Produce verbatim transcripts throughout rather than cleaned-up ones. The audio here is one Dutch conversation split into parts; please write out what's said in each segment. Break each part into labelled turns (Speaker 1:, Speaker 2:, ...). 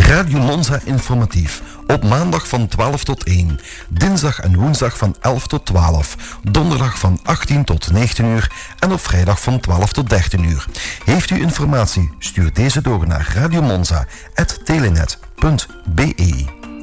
Speaker 1: Radio Monza informatief. Op maandag van twaalf tot één. Dinsdag en woensdag van elf tot twaalf. Donderdag van achttien tot negentien uur. En op vrijdag van twaalf tot dertien uur. Heeft u informatie? Stuur deze door naar radiomonza apenstaartje telenet punt b e.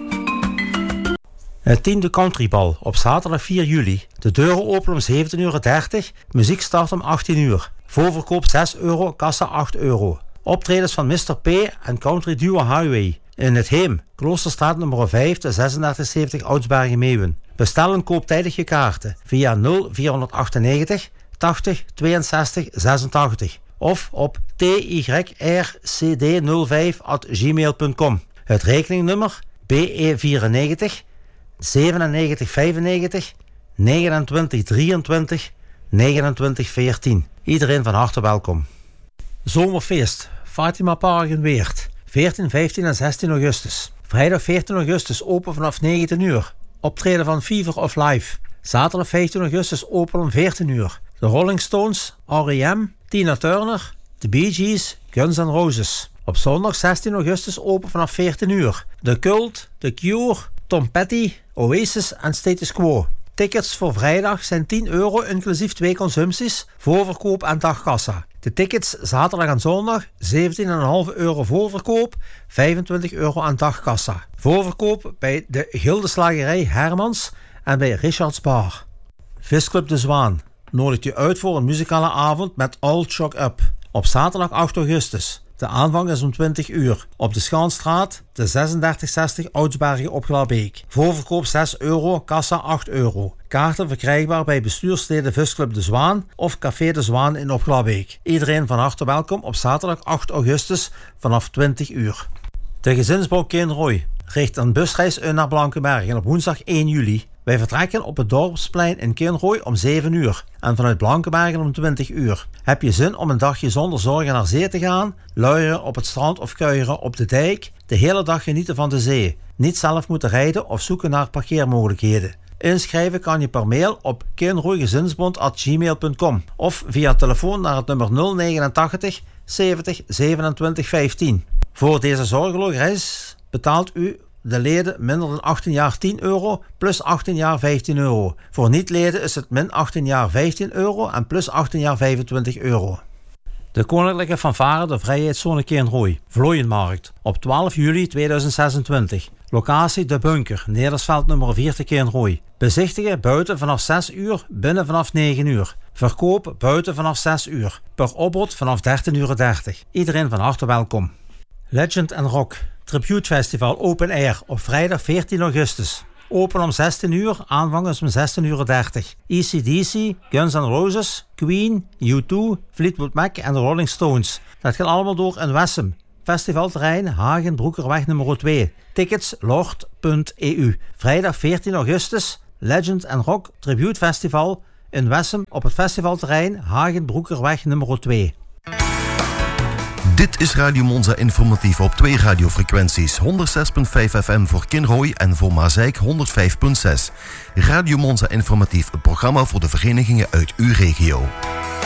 Speaker 2: Het tiende Countrybal op zaterdag vier juli. De deuren openen om zeventien uur dertig. Muziek start om achttien uur. Voorverkoop zes euro, kassa acht euro. Optredens van mister P en Country Duo Highway. In het Heem, Kloosterstraat nummer vijf, de zesendertig zeventig Oudsbergen-Meeuwen. Bestel en koop tijdig je kaarten via nul vier negenennegentig tachtig tweeënzestig zesentachtig of op t y r c d nul vijf at gmail punt com. Het rekeningnummer B E vierennegentig zevenennegentig vijfennegentig negenentwintig drieëntwintig negenentwintig veertien. Iedereen van harte welkom. Zomerfeest, Fatima Park in Weert. veertien, vijftien en zestien augustus. Vrijdag veertien augustus open vanaf negentien uur. Optreden van Fever of Life. Zaterdag vijftien augustus open om veertien uur. De Rolling Stones, R E M, Tina Turner, The Bee Gees, Guns N' Roses. Op zondag zestien augustus open vanaf veertien uur. The Cult, The Cure, Tom Petty, Oasis en Status Quo. Tickets voor vrijdag zijn tien euro inclusief twee consumpties, voorverkoop en dagkassa. De tickets zaterdag en zondag zeventien komma vijf euro voorverkoop, vijfentwintig euro aan dagkassa. Voorverkoop bij de Gildeslagerij Hermans en bij Richards Bar. Visclub De Zwaan nodigt u uit voor een muzikale avond met All Shock Up. Op zaterdag acht augustus. De aanvang is om twintig uur. Op de Schaanstraat, de zesendertig zestig Oudsbergen op Glabbeek. Voorverkoop zes euro, kassa acht euro. Kaarten verkrijgbaar bij bestuursleden Visclub De Zwaan of Café De Zwaan in Opglabbeek. Iedereen van harte welkom op zaterdag acht augustus vanaf twintig uur. De gezinsbouw Kinrooi richt een busreis uit naar Blankenbergen op woensdag één juli. Wij vertrekken op het Dorpsplein in Kinrooi om zeven uur en vanuit Blankenbergen om twintig uur. Heb je zin om een dagje zonder zorgen naar zee te gaan? Luieren op het strand of kuieren op de dijk? De hele dag genieten van de zee. Niet zelf moeten rijden of zoeken naar parkeermogelijkheden. Inschrijven kan je per mail op kinrooigezinsbond at gmail punt com of via telefoon naar het nummer nul negenentachtig zeventig zevenentwintig vijftien. Voor deze zorgeloze reis betaalt u de leden minder dan achttien jaar tien euro, plus achttien jaar vijftien euro. Voor niet-leden is het min achttien jaar vijftien euro en plus achttien jaar vijfentwintig euro. De Koninklijke Fanfare de Vrijheidszone Kinrooi, Vlooienmarkt, op twaalf juli tweeduizend zesentwintig. Locatie De Bunker, Nedersveld nummer vier te Kinrooi. Bezichtigen buiten vanaf zes uur, binnen vanaf negen uur. Verkoop buiten vanaf zes uur. Per opbod vanaf dertien uur dertig. Iedereen van harte welkom. Legend and Rock Tribute Festival Open Air op vrijdag veertien augustus. Open om zestien uur, aanvang is om zestien uur dertig. A C D C, Guns N' Roses, Queen, U twee, Fleetwood Mac en de Rolling Stones. Dat gaat allemaal door in Wessem. Festivalterrein Hagen Broekerweg nummer twee. Tickets lord punt e u. Vrijdag veertien augustus, Legend and Rock Tribute Festival in Wessem op het festivalterrein Hagen Broekerweg nummer twee.
Speaker 1: Dit is Radio Monza informatief op twee radiofrequenties. honderdzes komma vijf F M voor Kinrooi en voor Mazeik honderdvijf komma zes. Radio Monza informatief, een programma voor de verenigingen uit uw regio.